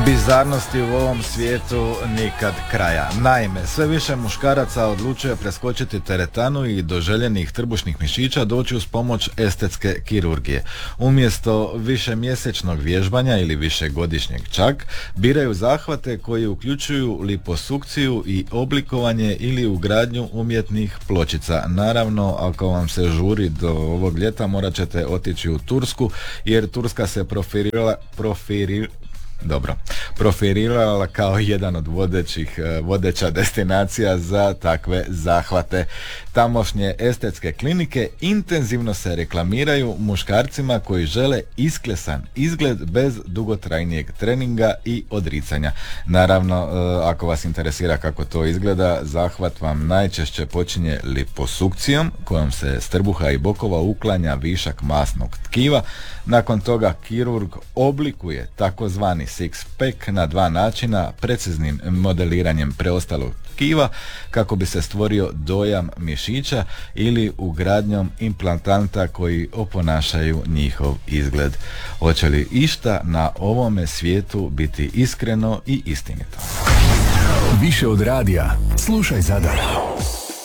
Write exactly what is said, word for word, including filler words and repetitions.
Bizarnosti u ovom svijetu nikad kraja. Naime, sve više muškaraca odlučuje preskočiti teretanu i do željenih trbušnih mišića doći uz pomoć estetske kirurgije. Umjesto višemjesečnog vježbanja ili višegodišnjeg čak, biraju zahvate koji uključuju liposukciju i oblikovanje ili ugradnju umjetnih pločica. Naravno, ako vam se žuri do ovog ljeta, morat ćete otići u Tursku, jer Turska se profilirala, profili, Dobro, profilirala kao jedan od vodećih, vodeća destinacija za takve zahvate. Tamošnje estetske klinike intenzivno se reklamiraju muškarcima koji žele isklesan izgled bez dugotrajnijeg treninga i odricanja. Naravno, ako vas interesira kako to izgleda, zahvat vam najčešće počinje liposukcijom, kojom se s trbuha i bokova uklanja višak masnog tkiva. Nakon toga kirurg oblikuje takozvani six pack na dva načina, preciznim modeliranjem preostalog tkiva kako bi se stvorio dojam mišića ili ugradnjom implantanta koji oponašaju njihov izgled. Hoće li išta na ovome svijetu biti iskreno i istinito? Više od radija, slušaj Zadar.